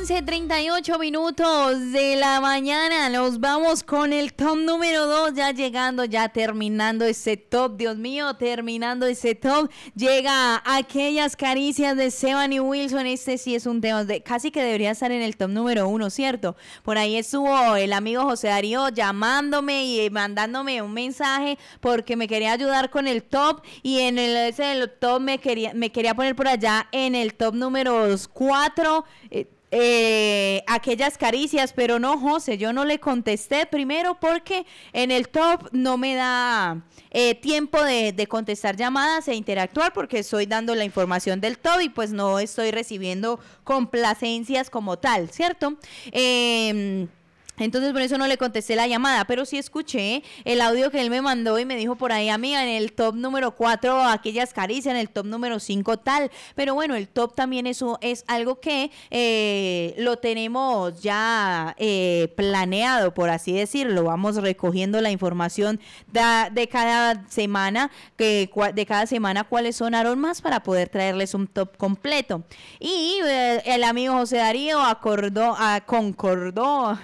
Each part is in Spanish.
11:38 de la mañana. Nos vamos con el top número 2. Ya llegando, ya terminando ese top. Dios mío, terminando ese top. Llega Aquellas Caricias de Esteban y Wilson. Este sí es un tema casi que debería estar en el top número 1, ¿cierto? Por ahí estuvo el amigo José Darío llamándome y mandándome un mensaje porque me quería ayudar con el top. Y en el top me quería poner por allá en el top número 4. Aquellas Caricias, pero no, José, yo no le contesté primero porque en el top no me da tiempo de contestar llamadas e interactuar porque estoy dando la información del top y pues no estoy recibiendo complacencias como tal, ¿cierto? Entonces por eso no le contesté la llamada, pero sí escuché el audio que él me mandó y me dijo por ahí, amiga, en el top número 4 Aquellas Caricias, en el top número 5 tal, pero bueno, el top también eso es algo que lo tenemos ya planeado, por así decirlo. Vamos recogiendo la información de cada semana, cuáles sonaron más para poder traerles un top completo. Y el amigo José Darío concordó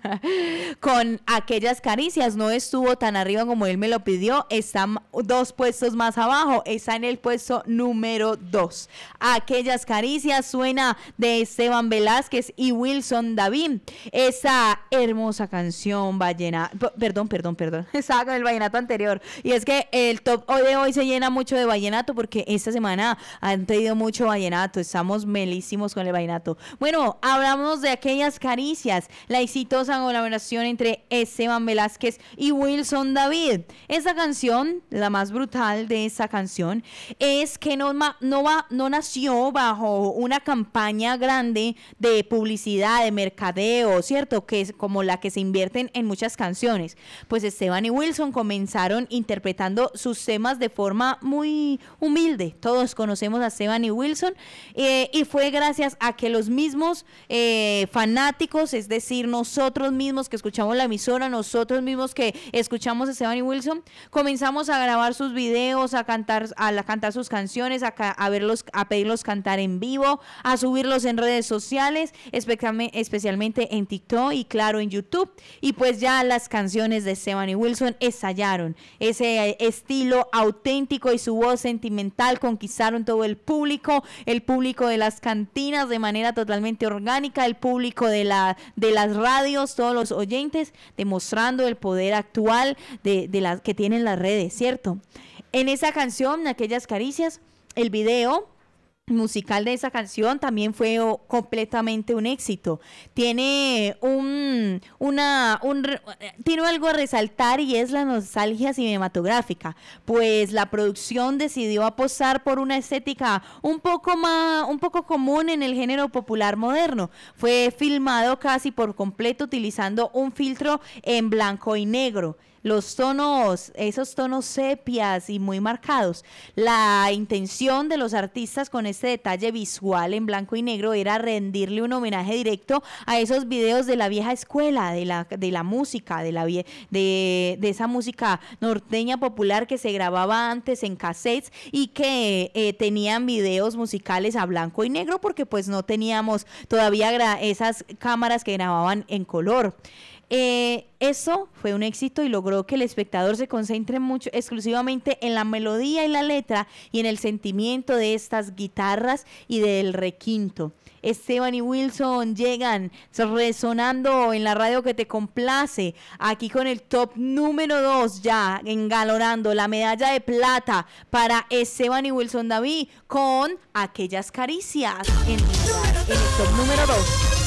con Aquellas Caricias, no estuvo tan arriba como él me lo pidió, está 2 puestos más abajo, está en el puesto número 2. Aquellas Caricias suena de Esteban Velázquez y Wilson David, esa hermosa canción vallenato, perdón, estaba con el vallenato anterior, y es que el top de hoy se llena mucho de vallenato porque esta semana han pedido mucho vallenato, estamos melísimos con el vallenato. Bueno, hablamos de Aquellas Caricias, la exitosa colaboración entre Esteban Velázquez y Wilson David. Esa canción, la más brutal de esa canción, es que no nació bajo una campaña grande de publicidad, de mercadeo, ¿cierto? Que es como la que se invierten en muchas canciones. Pues Esteban y Wilson comenzaron interpretando sus temas de forma muy humilde. Todos conocemos a Esteban y Wilson y fue gracias a que los mismos fanáticos, es decir, nosotros mismos que escuchamos la emisora, nosotros mismos que escuchamos a Esteban y Wilson, comenzamos a grabar sus videos, a cantar sus canciones, a pedirlos cantar en vivo, a subirlos en redes sociales, especialmente en TikTok y claro en YouTube. Y pues ya las canciones de Esteban y Wilson estallaron. Ese estilo auténtico y su voz sentimental conquistaron todo el público de las cantinas de manera totalmente orgánica, el público de las radios, todos los oyentes, demostrando el poder actual de las que tienen las redes, ¿cierto? En esa canción, Aquellas Caricias, el video musical de esa canción también fue completamente un éxito. Tiene tiene algo a resaltar y es la nostalgia cinematográfica, pues la producción decidió apostar por una estética un poco común en el género popular moderno. Fue filmado casi por completo utilizando un filtro en blanco y negro. Esos tonos sepias y muy marcados. La intención de los artistas con este detalle visual en blanco y negro era rendirle un homenaje directo a esos videos de la vieja escuela, de la música, de esa música norteña popular que se grababa antes en cassettes y que tenían videos musicales a blanco y negro porque pues no teníamos todavía esas cámaras que grababan en color. Eso fue un éxito y logró que el espectador se concentre mucho exclusivamente en la melodía y la letra y en el sentimiento de estas guitarras y del requinto. Esteban y Wilson llegan resonando en la radio que te complace, aquí con el top número 2, ya engalonando la medalla de plata para Esteban y Wilson David con Aquellas Caricias en el top número 2.